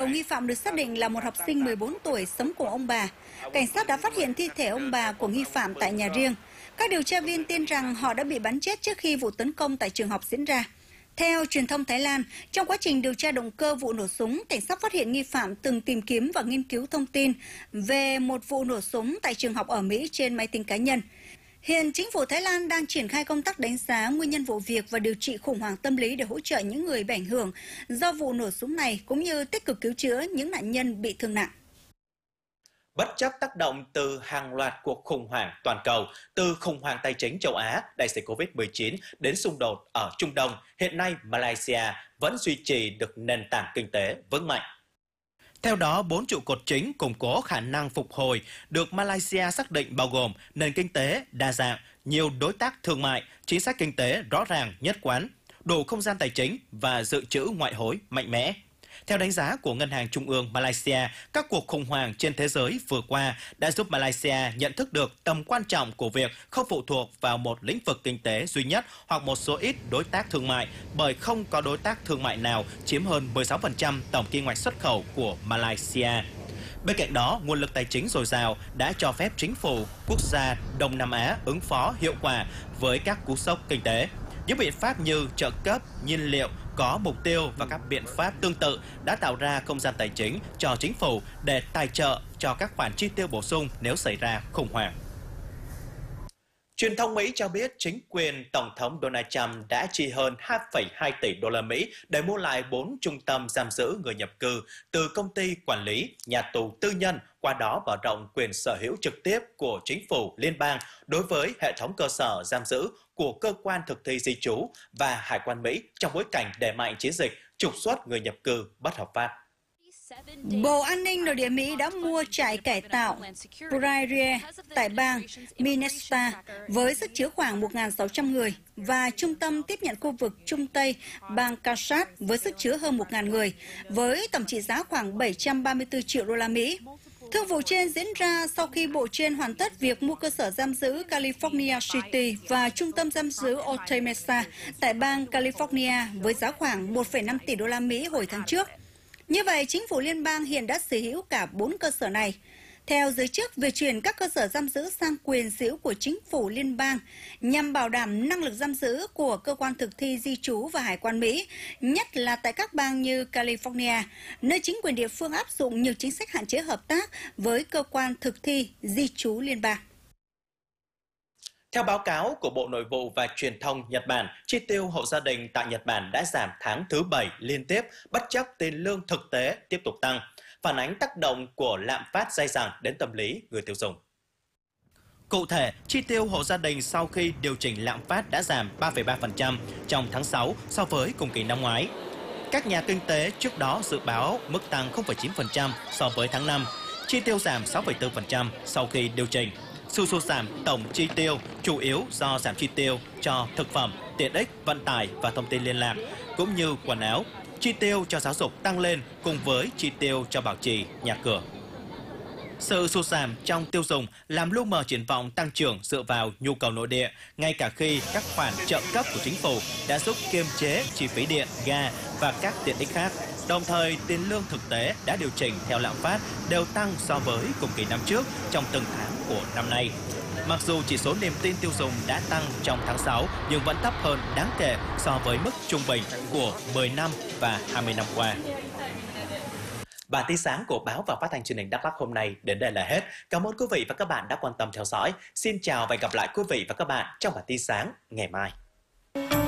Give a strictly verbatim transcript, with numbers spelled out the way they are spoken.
nghi phạm được xác định là một học sinh mười bốn tuổi sống cùng ông bà. Cảnh sát đã phát hiện thi thể ông bà của nghi phạm tại nhà riêng. Các điều tra viên tin rằng họ đã bị bắn chết trước khi vụ tấn công tại trường học diễn ra. Theo truyền thông Thái Lan, trong quá trình điều tra động cơ vụ nổ súng, cảnh sát phát hiện nghi phạm từng tìm kiếm và nghiên cứu thông tin về một vụ nổ súng tại trường học ở Mỹ trên máy tính cá nhân. Hiện chính phủ Thái Lan đang triển khai công tác đánh giá nguyên nhân vụ việc và điều trị khủng hoảng tâm lý để hỗ trợ những người bị ảnh hưởng do vụ nổ súng này, cũng như tích cực cứu chữa những nạn nhân bị thương nặng. Bất chấp tác động từ hàng loạt cuộc khủng hoảng toàn cầu, từ khủng hoảng tài chính châu Á, đại dịch Covid mười chín đến xung đột ở Trung Đông, hiện nay Malaysia vẫn duy trì được nền tảng kinh tế vững mạnh. Theo đó, bốn trụ cột chính củng cố khả năng phục hồi được Malaysia xác định bao gồm nền kinh tế đa dạng, nhiều đối tác thương mại, chính sách kinh tế rõ ràng nhất quán, đủ không gian tài chính và dự trữ ngoại hối mạnh mẽ. Theo đánh giá của Ngân hàng Trung ương Malaysia, các cuộc khủng hoảng trên thế giới vừa qua đã giúp Malaysia nhận thức được tầm quan trọng của việc không phụ thuộc vào một lĩnh vực kinh tế duy nhất hoặc một số ít đối tác thương mại, bởi không có đối tác thương mại nào chiếm hơn mười sáu phần trăm tổng kim ngạch xuất khẩu của Malaysia. Bên cạnh đó, nguồn lực tài chính dồi dào đã cho phép chính phủ quốc gia Đông Nam Á ứng phó hiệu quả với các cú sốc kinh tế. Những biện pháp như trợ cấp, nhiên liệu có mục tiêu và các biện pháp tương tự đã tạo ra không gian tài chính cho chính phủ để tài trợ cho các khoản chi tiêu bổ sung nếu xảy ra khủng hoảng. Truyền thông Mỹ cho biết chính quyền Tổng thống Donald Trump đã chi hơn hai phẩy hai tỷ đô la Mỹ để mua lại bốn trung tâm giam giữ người nhập cư từ công ty quản lý nhà tù tư nhân, qua đó mở rộng quyền sở hữu trực tiếp của chính phủ liên bang đối với hệ thống cơ sở giam giữ của cơ quan thực thi di trú và Hải quan Mỹ trong bối cảnh đẩy mạnh chiến dịch trục xuất người nhập cư bất hợp pháp. Bộ An ninh Nội địa Mỹ đã mua trại cải tạo Prairie tại bang Minnesota với sức chứa khoảng một nghìn sáu trăm người và trung tâm tiếp nhận khu vực Trung Tây bang Kansas với sức chứa hơn một nghìn người, với tổng trị giá khoảng bảy trăm ba mươi tư triệu đô la Mỹ. Thương vụ trên diễn ra sau khi bộ trên hoàn tất việc mua cơ sở giam giữ California City và trung tâm giam giữ Otay Mesa tại bang California với giá khoảng một phẩy năm tỷ đô la Mỹ hồi tháng trước. Như vậy, chính phủ liên bang hiện đã sở hữu cả bốn cơ sở này. Theo giới chức, việc chuyển các cơ sở giam giữ sang quyền sở hữu của chính phủ liên bang nhằm bảo đảm năng lực giam giữ của cơ quan thực thi di trú và Hải quan Mỹ, nhất là tại các bang như California, nơi chính quyền địa phương áp dụng nhiều chính sách hạn chế hợp tác với cơ quan thực thi di trú liên bang. Theo báo cáo của Bộ Nội vụ và Truyền thông Nhật Bản, chi tiêu hộ gia đình tại Nhật Bản đã giảm tháng thứ bảy liên tiếp, bất chấp tiền lương thực tế tiếp tục tăng, phản ánh tác động của lạm phát dai dẳng đến tâm lý người tiêu dùng. Cụ thể, chi tiêu hộ gia đình sau khi điều chỉnh lạm phát đã giảm ba phẩy ba phần trăm trong tháng sáu so với cùng kỳ năm ngoái. Các nhà kinh tế trước đó dự báo mức tăng không phẩy chín phần trăm so với tháng năm, chi tiêu giảm sáu phẩy bốn phần trăm sau khi điều chỉnh. Sự sụt giảm tổng chi tiêu chủ yếu do giảm chi tiêu cho thực phẩm, tiện ích, vận tải và thông tin liên lạc, cũng như quần áo. Chi tiêu cho giáo dục tăng lên cùng với chi tiêu cho bảo trì nhà cửa. Sự sụt giảm trong tiêu dùng làm lu mờ triển vọng tăng trưởng dựa vào nhu cầu nội địa, ngay cả khi các khoản trợ cấp của chính phủ đã giúp kiềm chế chi phí điện, ga và các tiện ích khác. Đồng thời, tiền lương thực tế đã điều chỉnh theo lạm phát đều tăng so với cùng kỳ năm trước trong từng tháng của năm nay. Mặc dù chỉ số niềm tin tiêu dùng đã tăng trong tháng sáu, nhưng vẫn thấp hơn đáng kể so với mức trung bình của mười năm và hai mươi năm qua. Bản tin sáng của báo và phát thanh truyền hình Đắk Lắk hôm nay đến đây là hết. Cảm ơn quý vị và các bạn đã quan tâm theo dõi. Xin chào và hẹn gặp lại quý vị và các bạn trong bản tin sáng ngày mai.